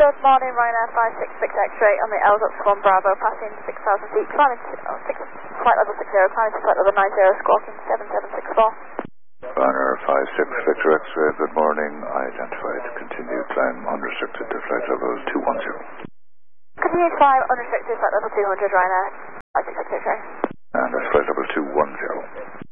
Good morning, Ryanair 566 X-ray on the L.1 Bravo, passing 6,000 feet, climbing to flight level 60, climbing to flight level 90, squawking 7764. Ryanair 56 Victor X-ray, good morning. Identified. Continue climb unrestricted to flight level 210. Continue to climb unrestricted, flight level 200, Ryanair 566 X-ray. And that's flight level 210.